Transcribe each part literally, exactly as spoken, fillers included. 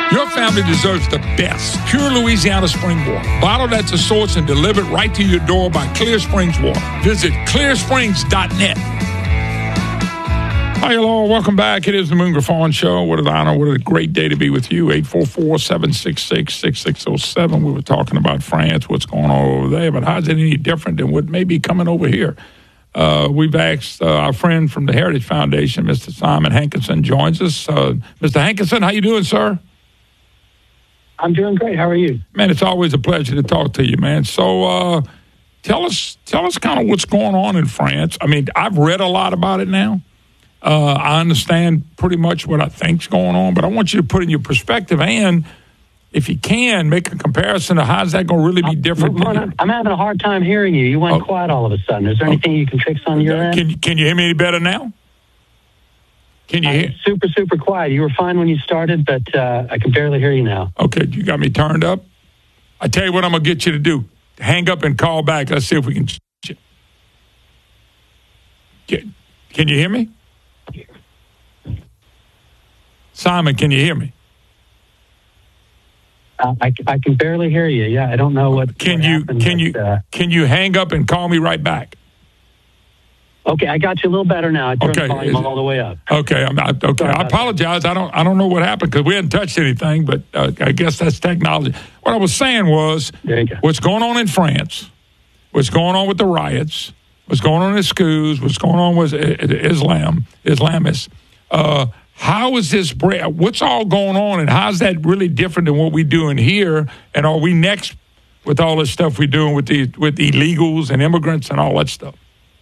Your family deserves the best. Pure Louisiana spring water. Bottled at the source and delivered right to your door by Clear Springs Water. Visit clear springs dot net. Hi, hello. Welcome back. It is the Moon Griffon Show. What an honor. What a great day to be with you. eight four four, seven six six, six six zero seven. We were talking about France, what's going on over there, but how's it any different than what may be coming over here? Uh, we've asked uh, our friend from the Heritage Foundation, Mister Simon Hankinson, joins us. Uh, Mister Hankinson, how you doing, sir? I'm doing great. How are you? Man, it's always a pleasure to talk to you, man. So uh, tell us tell us kind of what's going on in France. I mean, I've read a lot about it now. Uh, I understand pretty much what I think's going on, but I want you to put in your perspective and, if you can, make a comparison to how's that going to really be different. I'm, I'm, I'm having a hard time hearing you. You went oh. quiet all of a sudden. Is there anything you can fix on your end? Can, can you hear me any better now? Can you uh, hear? Super, super quiet. You were fine when you started, but uh, I can barely hear you now. Okay, you got me turned up. I tell you what I'm going to get you to do. Hang up and call back. Let's see if we can. Can, can you hear me? Simon, can you hear me? Uh, I, I can barely hear you. Yeah, I don't know what. Can what you happened, can but, you uh, can you hang up and call me right back? Okay, I got you a little better now. I turned okay. the volume all the way up. Okay, I'm not, okay. I apologize. That. I don't I don't know what happened because we hadn't touched anything, but uh, I guess that's technology. What I was saying was, there you go. What's going on in France, what's going on with the riots, what's going on in schools, what's going on with Islam, Islamists. Uh, How is this, what's all going on, and how's that really different than what we're doing here? And are we next with all this stuff we're doing with the with illegals and immigrants and all that stuff?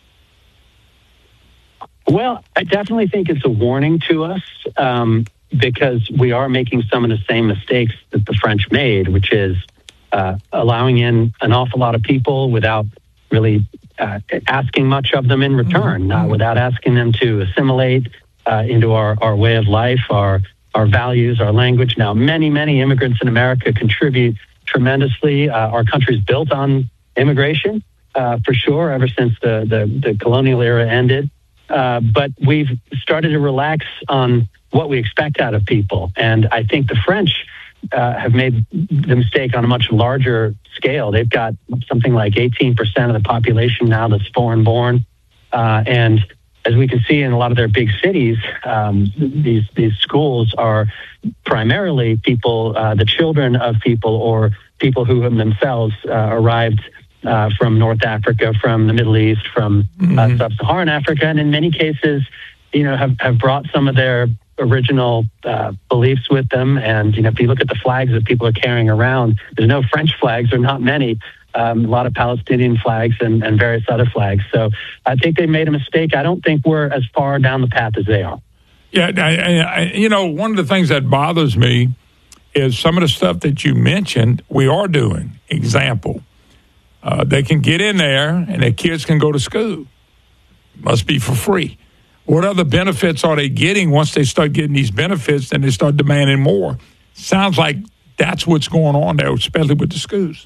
Well, I definitely think it's a warning to us um, because we are making some of the same mistakes that the French made, which is uh, allowing in an awful lot of people without really uh, asking much of them in return, mm-hmm. uh, without asking them to assimilate Uh, into our, our way of life, our our values, our language. Now, many, many immigrants in America contribute tremendously. Uh, our country's built on immigration, uh, for sure, ever since the, the, the colonial era ended. Uh, but we've started to relax on what we expect out of people. And I think the French uh, have made the mistake on a much larger scale. They've got something like eighteen percent of the population now that's foreign-born. Uh, and as we can see in a lot of their big cities, um, these these schools are primarily people, uh, the children of people or people who have themselves uh, arrived uh, from North Africa, from the Middle East, from mm-hmm. uh, Sub-Saharan Africa, and in many cases, you know, have, have brought some of their original uh, beliefs with them. And, you know, if you look at the flags that people are carrying around, there's no French flags, or not many. Um, a lot of Palestinian flags and, and various other flags. So I think they made a mistake. I don't think we're as far down the path as they are. Yeah, I, I, you know, one of the things that bothers me is some of the stuff that you mentioned we are doing. Example, uh, they can get in there and their kids can go to school. Must be for free. What other benefits are they getting once they start getting these benefits and they start demanding more? Sounds like that's what's going on there, especially with the schools.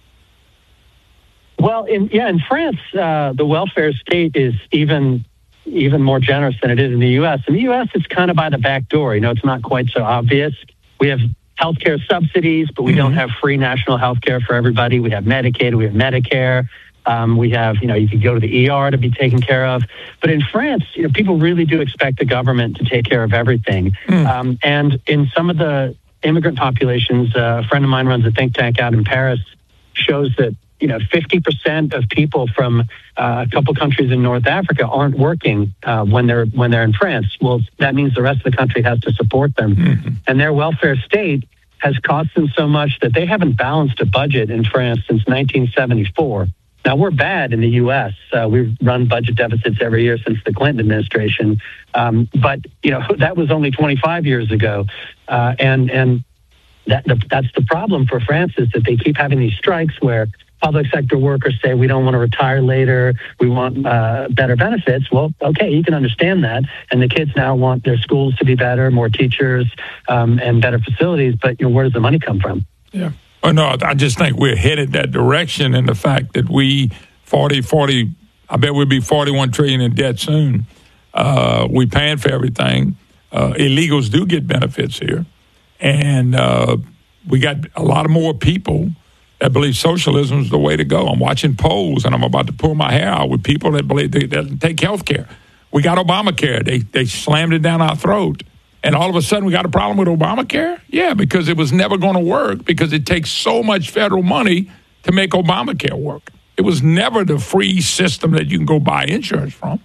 Well, in, yeah, in France, uh, the welfare state is even even more generous than it is in the U S. In the U S, it's kind of by the back door. You know, it's not quite so obvious. We have healthcare subsidies, but we mm-hmm. don't have free national healthcare for everybody. We have Medicaid, we have Medicare. Um, we have, you know, you can go to the E R to be taken care of. But in France, you know, people really do expect the government to take care of everything. Mm. Um, and in some of the immigrant populations, uh, a friend of mine runs a think tank out in Paris, shows that, you know, fifty percent of people from uh, a couple countries in North Africa aren't working uh, when they're when they're in France. Well, that means the rest of the country has to support them. Mm-hmm. And their welfare state has cost them so much that they haven't balanced a budget in France since nineteen seventy-four. Now, we're bad in the U S. Uh, we've run budget deficits every year since the Clinton administration. Um, but, you know, that was only twenty-five years ago. Uh, and and that the, that's the problem for France, is that they keep having these strikes where public sector workers say, we don't want to retire later, we want uh, better benefits. Well, okay, you can understand that. And the kids now want their schools to be better, more teachers, um, and better facilities. But, you know, where does the money come from? Yeah. Oh, no, I just think we're headed that direction, and the fact that we, forty, forty, I bet we'll be forty-one trillion in debt soon. Uh, we paying for everything. Uh, illegals do get benefits here. And uh, we got a lot of more people that believe socialism is the way to go. I'm watching polls, and I'm about to pull my hair out with people that believe they, that take health care. We got Obamacare. They, they slammed it down our throat. And all of a sudden, we got a problem with Obamacare? Yeah, because it was never going to work because it takes so much federal money to make Obamacare work. It was never the free system that you can go buy insurance from.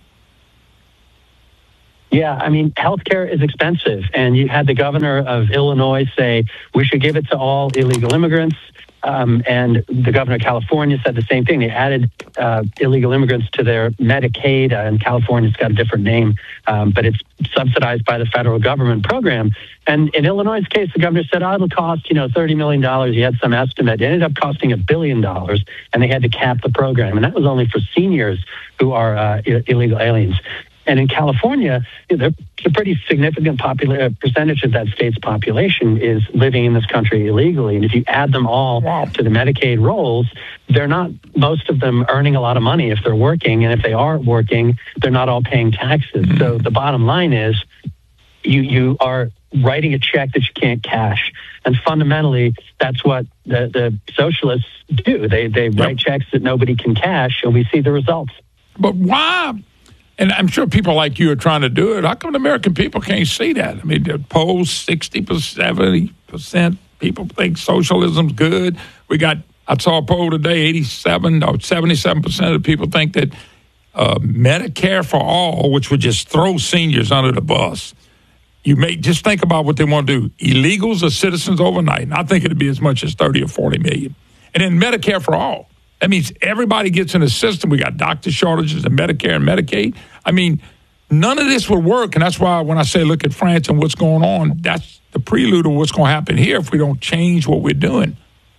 Yeah, I mean, healthcare is expensive. And you had the governor of Illinois say we should give it to all illegal immigrants. Um, and the governor of California said the same thing. They added uh, illegal immigrants to their Medicaid, uh, and California's got a different name, um, but it's subsidized by the federal government program. And in Illinois' case, the governor said, oh, it'll cost, you know, thirty million dollars. He had some estimate. It ended up costing a billion dollars, and they had to cap the program. And that was only for seniors who are uh, illegal aliens. And in California, you know, a pretty significant popula- percentage of that state's population is living in this country illegally. And if you add them all wow. to the Medicaid rolls, they're not, most of them earning a lot of money if they're working. And if they are working, they're not all paying taxes. Mm-hmm. So the bottom line is you, you are writing a check that you can't cash. And fundamentally, that's what the, the socialists do. They, they yep. write checks that nobody can cash, and we see the results. But why? And I'm sure people like you are trying to do it. How come the American people can't see that? I mean, the polls, sixty percent, seventy percent people think socialism's good. We got, I saw a poll today, eighty-seven or seventy-seven percent of the people think that uh, Medicare for all, which would just throw seniors under the bus. You may just think about what they want to do. Illegals or citizens overnight. And I think it'd be as much as thirty or forty million. And then Medicare for all. That means everybody gets in the system. We got doctor shortages and Medicare and Medicaid. I mean, none of this would work. And that's why when I say look at France and what's going on, that's the prelude of what's going to happen here if we don't change what we're doing.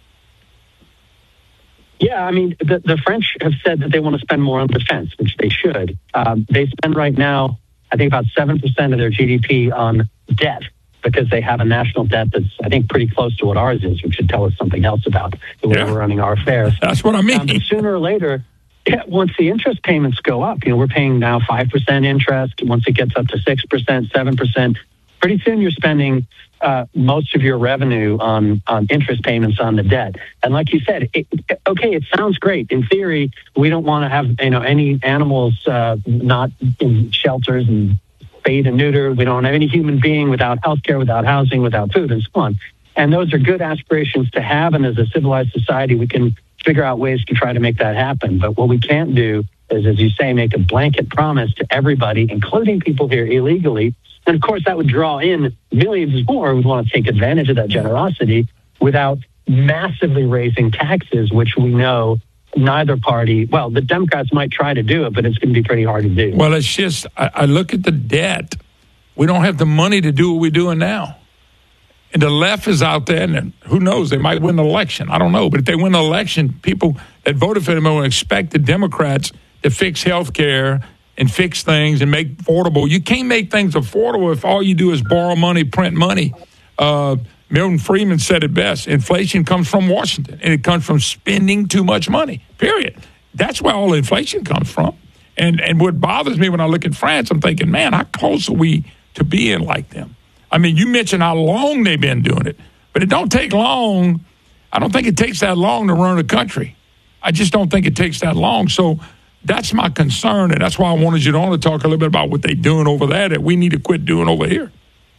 Yeah, I mean, the, the French have said that they want to spend more on defense, which they should. Um, they spend right now, I think, about seven percent of their G D P on debt, because they have a national debt that's, I think, pretty close to what ours is, which should tell us something else about the way yeah. we're running our affairs. That's what I mean. Um, but sooner or later, yeah, once the interest payments go up, you know, we're paying now five percent interest. Once it gets up to six percent, seven percent, pretty soon you're spending uh, most of your revenue on, on interest payments on the debt. And like you said, it, okay, it sounds great. In theory, we don't want to have, you know, any animals uh, not in shelters and spayed and neutered. We don't have any human being without health care, without housing, without food, and so on. And those are good aspirations to have. And as a civilized society, we can figure out ways to try to make that happen. But what we can't do is, as you say, make a blanket promise to everybody, including people here illegally. And of course, that would draw in millions more who would want to take advantage of that generosity without massively raising taxes, which we know neither party, well, the Democrats might try to do it, but it's going to be pretty hard to do. Well, it's just, I, I look at the debt. We don't have the money to do what we're doing now. And the left is out there, and who knows, they might win the election. I don't know. But if they win the election, people that voted for them will expect the Democrats to fix health care and fix things and make affordable. You can't make things affordable if all you do is borrow money, print money. Uh, Milton Friedman said it best. Inflation comes from Washington, and it comes from spending too much money, period. That's where all inflation comes from. And and what bothers me when I look at France, I'm thinking, man, how close are we to being like them? I mean, you mentioned how long they've been doing it, but it don't take long. I don't think it takes that long to run a country. I just don't think it takes that long. So that's my concern, and that's why I wanted you to on to talk a little bit about what they're doing over there that we need to quit doing over here.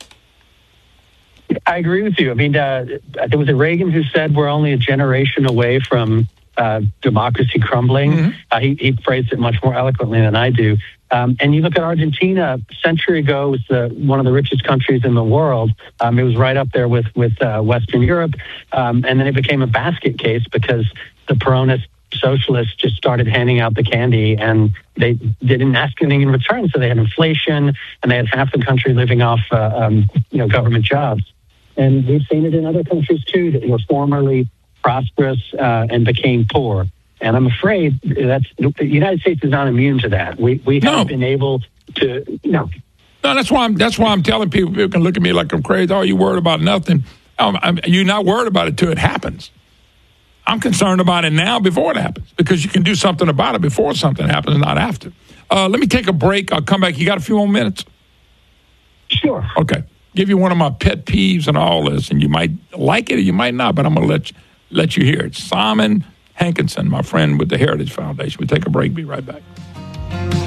I agree with you. I mean, uh, there was a Reagan who said we're only a generation away from uh, democracy crumbling. Mm-hmm. Uh, he, he phrased it much more eloquently than I do. Um, and you look at Argentina, a century ago, it was the, one of the richest countries in the world. Um, it was right up there with, with uh, Western Europe. Um, and then it became a basket case because the Peronist socialists just started handing out the candy, and they, they didn't ask anything in return. So they had inflation, and they had half the country living off uh, um, you know, government jobs. And we've seen it in other countries, too, that were formerly prosperous uh, and became poor. And I'm afraid that's the United States is not immune to that. We we haven't no. been able to, you know. No, that's why I'm that's why I'm telling people. People can look at me like I'm crazy. Oh, you worried about nothing? Um, I'm, you're not worried about it till it happens. I'm concerned about it now before it happens, because you can do something about it before something happens, not after. Uh, let me take a break. I'll come back. You got a few more minutes? Sure. Okay. give you one of my pet peeves and all this, and you might like it or you might not, but I'm going to let you, let you hear it. Simon Hankinson, my friend with the Heritage Foundation. We take a break. Be right back.